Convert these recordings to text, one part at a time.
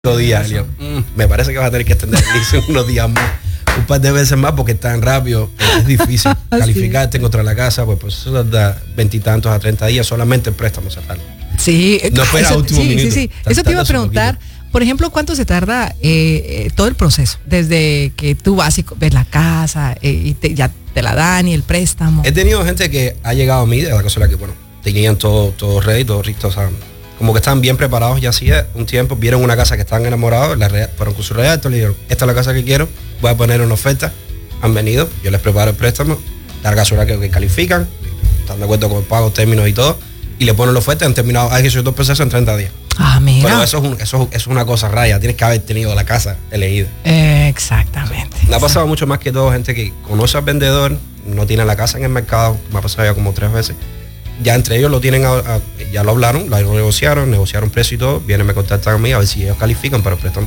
días, Elio. Me parece que vas a tener que extender el leasing unos días más, un par de veces más, porque tan rápido es difícil calificarte, encontrar la casa, pues eso da 20 y tantos a 30 días, solamente el préstamo sacarlo. Sí, no espera eso, último minuto. Sí. Eso te iba a preguntar, por ejemplo, ¿cuánto se tarda todo el proceso? Desde que tú vas y ves la casa y ya te la dan y el préstamo. He tenido gente que ha llegado a mí, de la cosa que, bueno, tenían todo ready, todo listo, o sea, como que están bien preparados ya hacía un tiempo, vieron una casa que estaban enamorados, fueron con su realtor, le dijeron, esta es la casa que quiero, voy a poner una oferta, han venido, yo les preparo el préstamo, la casualidad que califican, están de acuerdo con el pago, términos y todo, y le ponen la oferta, han terminado, hay que hacer dos procesos en 30 días. Ah, mira. Pero eso es una cosa raya, tienes que haber tenido la casa elegida. Exactamente. Me ha pasado mucho más que todo, gente que conoce al vendedor, no tiene la casa en el mercado, me ha pasado ya como 3 veces. Ya entre ellos lo tienen, ya lo hablaron, lo negociaron precio y todo, vienen, me contactan a mí a ver si ellos califican para el préstamo.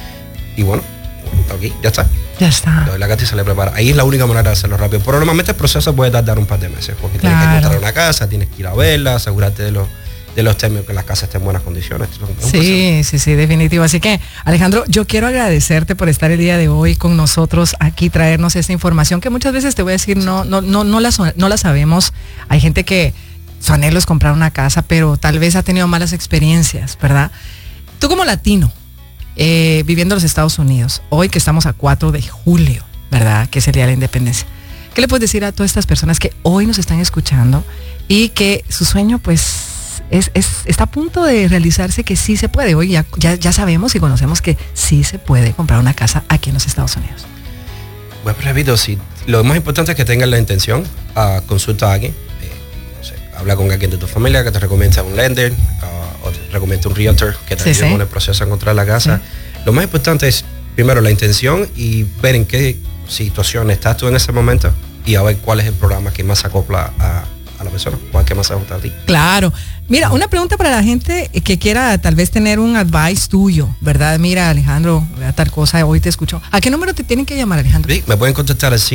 Y bueno, aquí, ya está. Ya está. Le doy la carta y se le prepara. Ahí es la única manera de hacerlo rápido. Pero normalmente el proceso puede tardar un par de meses, porque tienes que encontrar una casa, tienes que ir a verla, asegurarte de los términos, que las casas estén en buenas condiciones. Sí, definitivo. Así que, Alejandro, yo quiero agradecerte por estar el día de hoy con nosotros aquí, traernos esta información que muchas veces te voy a decir, no la sabemos. Hay gente que su anhelo es comprar una casa, pero tal vez ha tenido malas experiencias, ¿verdad? Tú como latino, viviendo en los Estados Unidos, hoy que estamos a 4 de julio, ¿verdad? Que es el Día de la Independencia. ¿Qué le puedes decir a todas estas personas que hoy nos están escuchando y que su sueño, pues, está a punto de realizarse, que sí se puede? Hoy ya sabemos y conocemos que sí se puede comprar una casa aquí en los Estados Unidos. Bueno, repito, sí, lo más importante es que tengas la intención, consulta a alguien. Habla con alguien de tu familia que te recomienda un lender o te recomienda un realtor que te ayude con el proceso a encontrar la casa. Sí. Lo más importante es, primero, la intención y ver en qué situación estás tú en ese momento y a ver cuál es el programa que más se acopla a la persona, cuál que más se ajusta a ti. Claro. Mira, una pregunta para la gente que quiera tal vez tener un advice tuyo, ¿verdad? Mira, Alejandro, tal cosa, hoy te escucho. ¿A qué número te tienen que llamar, Alejandro? Sí, me pueden contactar al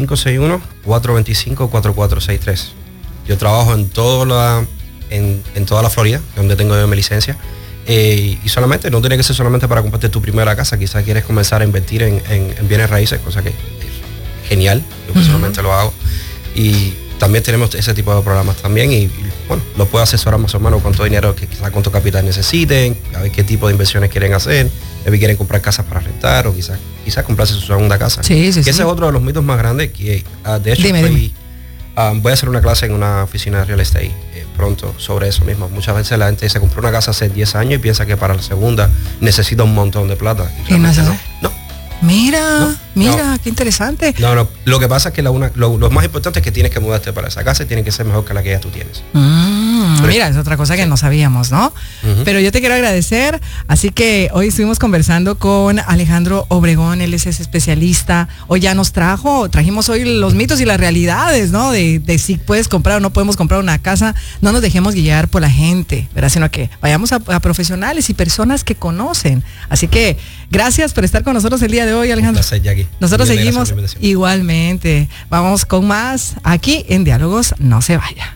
561-425-4463. Yo trabajo en toda la Florida, donde tengo yo mi licencia. Y solamente, no tiene que ser solamente para comprarte tu primera casa. Quizás quieres comenzar a invertir en bienes raíces, cosa que es genial. Yo personalmente lo hago. Y también tenemos ese tipo de programas también. Y bueno, los puedo asesorar más o menos cuánto dinero, quizás cuánto capital necesiten, a ver qué tipo de inversiones quieren hacer. A ver, quieren comprar casas para rentar o quizás comprarse su segunda casa. Sí. Ese es otro de los mitos más grandes que, de hecho, dime. Voy a hacer una clase en una oficina de real estate pronto sobre eso mismo. Muchas veces la gente se compró una casa hace 10 años y piensa que para la segunda necesita un montón de plata. Y realmente no. Mira, qué interesante. No, lo que pasa es que lo más importante es que tienes que mudarte para esa casa y tiene que ser mejor que la que ya tú tienes. Mira, es otra cosa que no sabíamos, ¿no? Pero yo te quiero agradecer. Así que hoy estuvimos conversando con Alejandro Obregón, él es especialista. Hoy ya trajimos hoy los mitos y las realidades, ¿no? De si puedes comprar o no podemos comprar una casa. No nos dejemos guiar por la gente, ¿verdad? Sino que vayamos a profesionales y personas que conocen. Así que gracias por estar con nosotros el día de hoy, Alejandro. Un placer, Jackie. Nosotros seguimos igualmente. Vamos con más aquí en Diálogos. No se vaya.